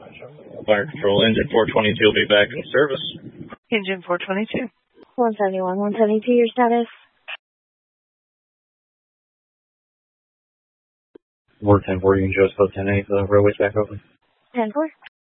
Fire Control, Engine 422 will be back in service. Engine 422. 171, 172, your status? 10-4, you can just put 10-8, the railway's back open. 10-4.